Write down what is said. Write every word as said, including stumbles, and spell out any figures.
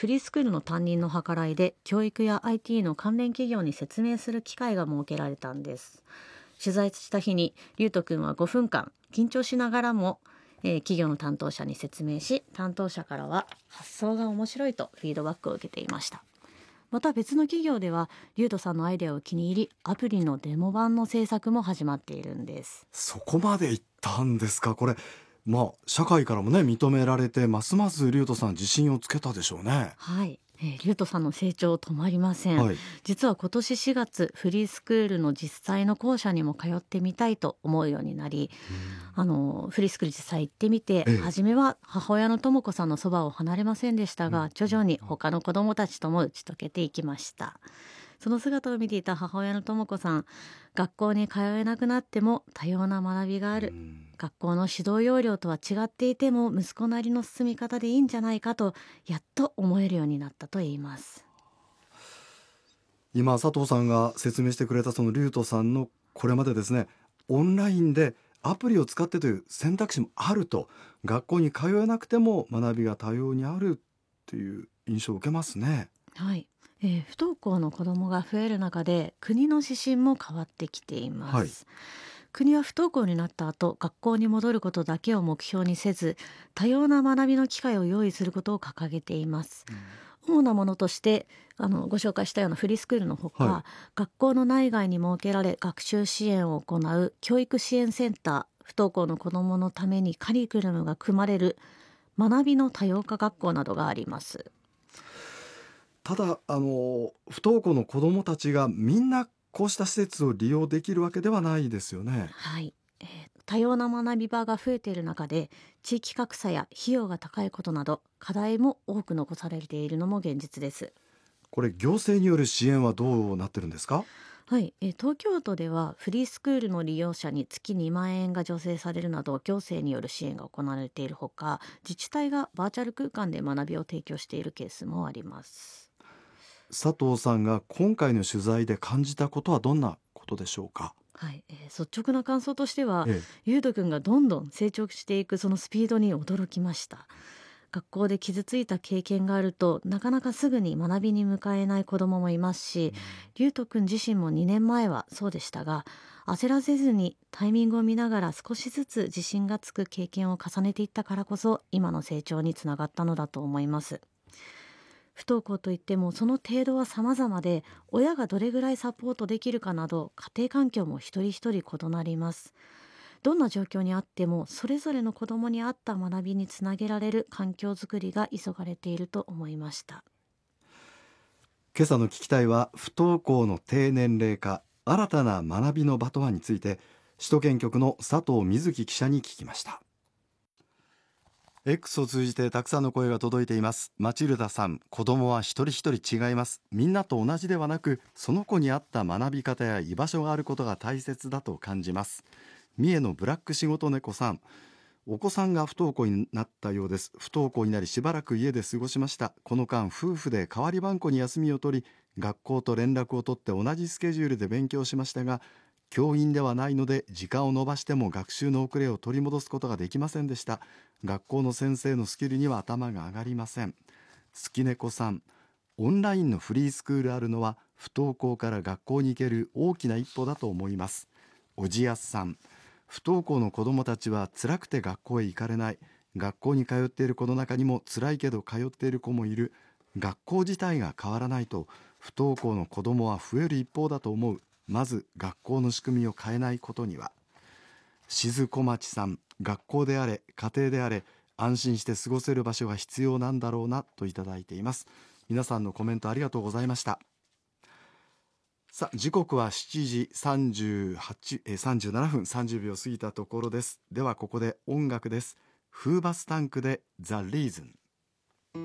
フリースクールの担任の計らいで教育や アイティー の関連企業に説明する機会が設けられたんです。取材した日にリュウト君はごふんかん緊張しながらも、えー企業の担当者に説明し、担当者からは発想が面白いとフィードバックを受けていました。また別の企業ではリュウトさんのアイデアを気に入り、アプリのデモ版の制作も始まっているんです。 そこまで行ったんですか。これまあ社会からもね認められて、ますます竜斗さん自信をつけたでしょうね。 はい、えー、リュウトさんの成長止まりません。 はい。 実は今年しがつ、フリースクールの実際の校舎にも通ってみたいと思うようになり、あのフリースクール実際行ってみて、 ええ初めは母親の智子さんのそばを離れませんでしたが、 うん徐々に他の子どもたちとも打ち解けていきました。その姿を見ていた母親の智子さん、学校に通えなくなっても多様な学びがある、 うん学校の指導要領とは違っていても息子なりの進み方でいいんじゃないかと、やっと思えるようになったと言います。 今佐藤さんが説明してくれたその竜斗さんのこれまでですね、オンラインでアプリを使ってという選択肢もあると、学校に通えなくても学びが多様にあるっていう印象を受けますね。 はい、えー不登校の子どもが増える中で国の指針も変わってきています。 はい。 国は不登校になった後、学校に戻ることだけを目標にせず、多様な学びの機会を用意することを掲げています。主なものとして、あのご紹介したようなフリースクールのほか、 は学校の内外に設けられ学習支援を行う教育支援センター、不登校の子どものためにカリキュラムが組まれる学びの多様化学校などがあります。 ただあの不登校の子どもたちがみんなこうした施設を利用できるわけではないですよね。 はい、えー多様な学び場が増えている中で、地域格差や費用が高いことなど課題も多く残されているのも現実です。 これ行政による支援はどうなってるんですか。 はい、えー東京都ではフリースクールの利用者に月にまん円が助成されるなど行政による支援が行われているほか、自治体がバーチャル空間で学びを提供しているケースもあります。 佐藤さんが今回の取材で感じたことはどんなことでしょうか。 はい、えー率直な感想としては、 ええ、 ゆうとくんがどんどん成長していくそのスピードに驚きました。学校で傷ついた経験があるとなかなかすぐに学びに向かえない子どももいますし、りゅうとくん自身もにねんまえはそうでしたが、焦らせずにタイミングを見ながら少しずつ自信がつく経験を重ねていったからこそ、今の成長につながったのだと思います。不登校といってもその程度は様々で、親がどれぐらいサポートできるかなど家庭環境も一人一人異なります。どんな状況にあってもそれぞれの子どもに合った学びにつなげられる環境づくりが急がれていると思いました。 今朝の聞きたいは不登校の低年齢化、新たな学びの場とはについて、首都圏局の佐藤瑞希記者に聞きました。 X を通じてたくさんの声が届いています。マチルダさん、子供は一人一人違います。みんなと同じではなく、その子に合った学び方や居場所があることが大切だと感じます。三重のブラック仕事猫さん、お子さんが不登校になったようです。不登校になりしばらく家で過ごしました。この間夫婦で代わりばんこに休みを取り、学校と連絡を取って同じスケジュールで勉強しましたが、教員ではないので時間を延ばしても学習の遅れを取り戻すことができませんでした。学校の先生のスキルには頭が上がりません。月猫さん、オンラインのフリースクールあるのは不登校から学校に行ける大きな一歩だと思います。おじやすさん、不登校の子どもたちは辛くて学校へ行かれない。学校に通っている子の中にも辛いけど通っている子もいる。学校自体が変わらないと不登校の子どもは増える一方だと思う。まず学校の仕組みを変えないことには。静小町さん、学校であれ家庭であれ安心して過ごせる場所が必要なんだろうなといただいています。皆さんのコメントありがとうございました。さあ、時刻はしちじさんじゅうはちえさんじゅうななふんさんじゅうびょう過ぎたところです。ではここで音楽です。フーバスタンクでザ・リーズン。